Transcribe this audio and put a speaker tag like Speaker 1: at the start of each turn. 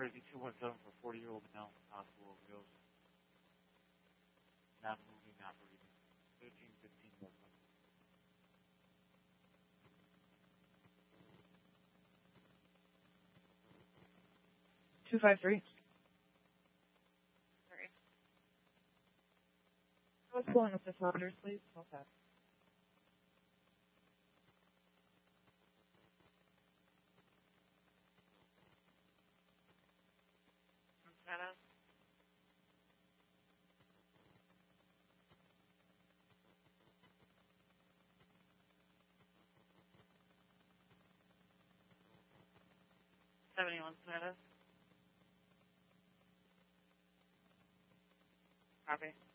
Speaker 1: Jersey 217 for 40-year-old male, hospital overdose. Not moving, not breathing. 1315 North.
Speaker 2: 253.
Speaker 3: Sorry.
Speaker 2: What's pulling up the cylinders, please? What's that?
Speaker 3: Status. $71 status. Copy.